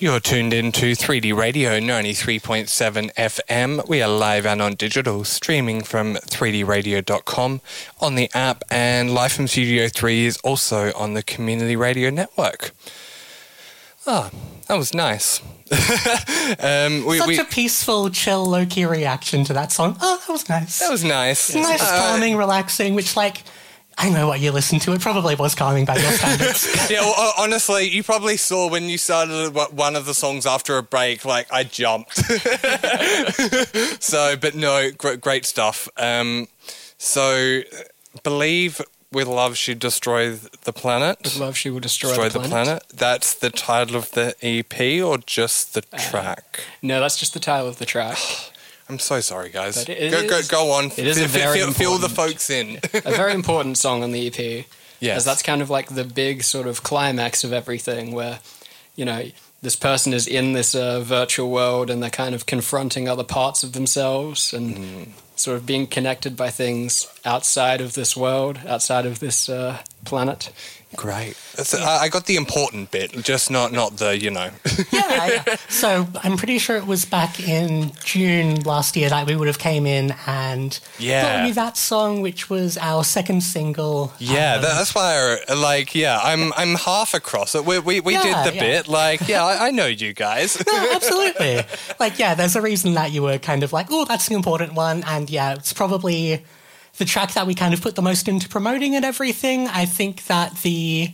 You're tuned in to 3D Radio 93.7 FM. We are live and on digital, streaming from 3dradio.com on the app, and Live from Studio 3 is also on the Community Radio Network. Ah, that was nice. Such a peaceful, chill, low-key reaction to that song. Oh, that was nice. That was nice. Nice, calming, relaxing, which, like, I know what you listened to. It probably was calming by your standards. Yeah, well, honestly, you probably saw when you started one of the songs after a break, like, I jumped. So, but no, great stuff. So, Believe with Love She Destroy the Planet. With Love She Will Destroy the Planet. That's the title of the EP or just the track? No, that's just the title of the track. I'm so sorry, guys. Go on. It is a very feel the folks in. A very important song on the EP. Yes. As that's kind of like the big sort of climax of everything where, you know, this person is in this virtual world and they're kind of confronting other parts of themselves and sort of being connected by things outside of this world, outside of this planet. Great. I got the important bit, just not the, you know. Yeah. So I'm pretty sure it was back in June last year that we would have came in and brought you that song, which was our second single. Yeah, that's why, I'm half across it. We did the bit, I know you guys. No, absolutely. There's a reason that you were kind of like, oh, that's an important one. And yeah, it's probably the track that we kind of put the most into promoting and everything. I think that the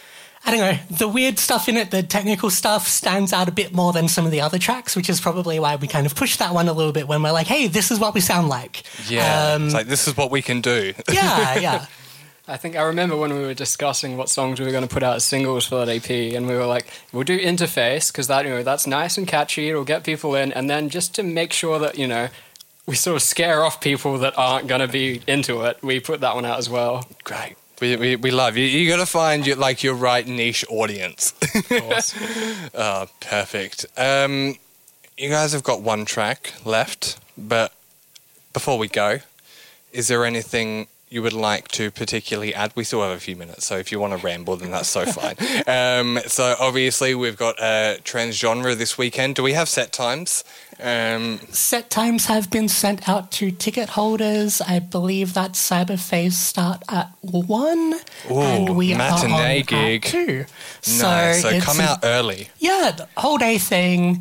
weird stuff in it, the technical stuff, stands out a bit more than some of the other tracks, which is probably why we kind of pushed that one a little bit when we're like, hey, this is what we sound like. Yeah, it's like, this is what we can do. Yeah. I think I remember when we were discussing what songs we were going to put out as singles for that EP, and we were like, we'll do Interface, because that's nice and catchy, it'll get people in, and then just to make sure that, we sort of scare off people that aren't going to be into it, we put that one out as well. Great. We love you. You got to find your right niche audience. Of course. Perfect. You guys have got one track left, but before we go, is there anything you would like to particularly add? We still have a few minutes, so if you want to ramble, then that's so fine. So obviously we've got Transgenre this weekend. Do we have set times? Set times have been sent out to ticket holders. I believe that Cyberphase start at 1. Ooh, and we matinee are on gig. At 2. Nice. So come out early. Yeah, the whole day thing.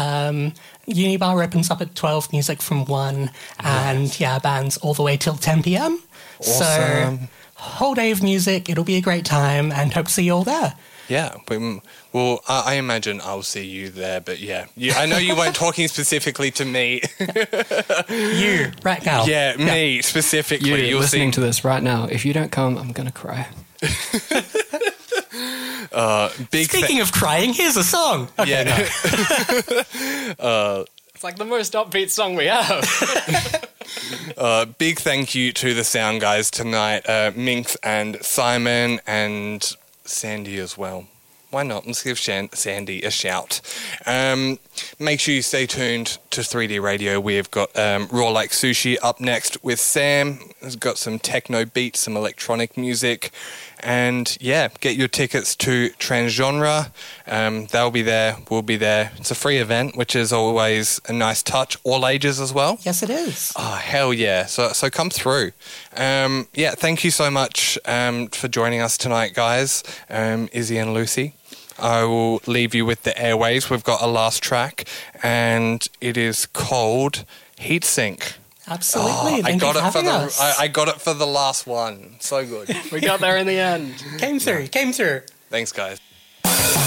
Unibar opens up at 12, music from 1, and bands all the way till 10 p.m. Awesome. So whole day of music. It'll be a great time, and hope to see you all there. Yeah, well, I imagine I'll see you there, but yeah. I know you weren't talking specifically to me. You, right now. Yeah, me specifically. You're listening to this right now. If you don't come, I'm going to cry. Speaking of crying, here's a song. Okay, no. It's like the most upbeat song we have. Big thank you to the sound guys tonight, Minx and Simon and Sandy as well. Why not? Let's give Sandy a shout. Make sure you stay tuned to 3D Radio. We've got Raw Like Sushi up next with Sam. He's got some techno beats, some electronic music. And yeah, get your tickets to Transgenre. They'll be there. We'll be there. It's a free event, which is always a nice touch. All ages as well. Yes, it is. Oh, hell yeah. So come through. Thank you so much for joining us tonight, guys. Izzy and Lucy. I will leave you with the airwaves. We've got a last track, and it is called Heatsink. Absolutely. I got it for the last one. So good. We got there in the end. Came through. Thanks, guys.